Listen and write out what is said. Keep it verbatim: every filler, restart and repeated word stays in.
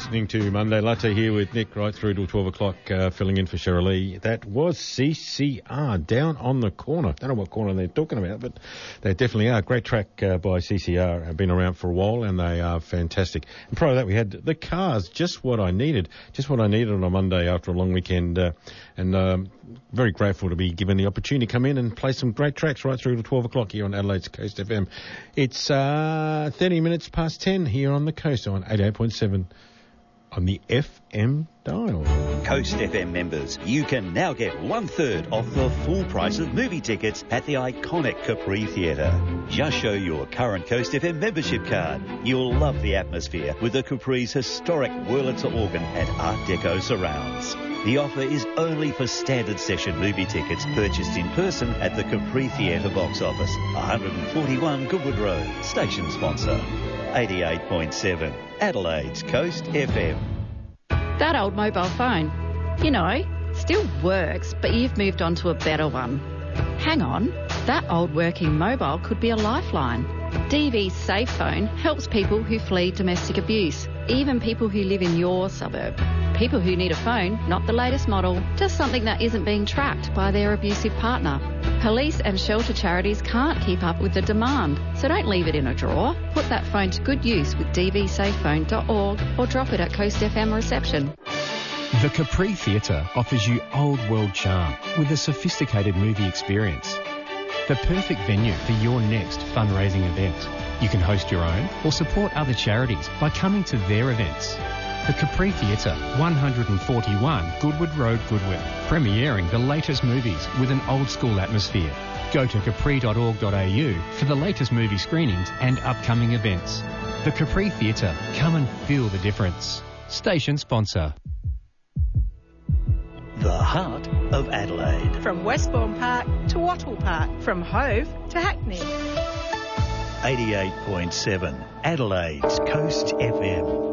listening to Monday Latte here with Nick right through till twelve o'clock, uh, filling in for Cheryl Lee. That was C C R, Down on the Corner. Don't know what corner they're talking about, but they definitely are. Great track uh, by C C R. Have been around for a while, and they are fantastic. And prior to that, we had The Cars, just what I needed. Just what I needed on a Monday after a long weekend. Uh, and um, very grateful to be given the opportunity to come in and play some great tracks right through to twelve o'clock here on Adelaide's Coast F M. It's uh, thirty minutes past ten here on the coast on eighty-eight point seven on the F M dial. Coast F M members, you can now get one third off the full price of movie tickets at the iconic Capri Theatre. Just show your current Coast F M membership card. You'll love the atmosphere with the Capri's historic Wurlitzer organ and Art Deco surrounds. The offer is only for standard session movie tickets purchased in person at the Capri Theatre box office, one forty-one Goodwood Road. Station sponsor, eighty-eight point seven Adelaide's Coast F M. That old mobile phone, you know, still works, but you've moved on to a better one. Hang on, that old working mobile could be a lifeline. D V Safe Phone helps people who flee domestic abuse, even people who live in your suburb. People who need a phone, not the latest model, just something that isn't being tracked by their abusive partner. Police and shelter charities can't keep up with the demand, so don't leave it in a drawer. Put that phone to good use with d v safe phone dot org or drop it at Coast F M reception. The Capri Theatre offers you old world charm with a sophisticated movie experience. The perfect venue for your next fundraising event. You can host your own or support other charities by coming to their events. The Capri Theatre, one forty-one Goodwood Road, Goodwood, premiering the latest movies with an old-school atmosphere. Go to capri dot org dot a u for the latest movie screenings and upcoming events. The Capri Theatre, come and feel the difference. Station sponsor. The heart of Adelaide. From Westbourne Park to Wattle Park, from Hove to Hackney. eighty-eight point seven Adelaide's Coast F M.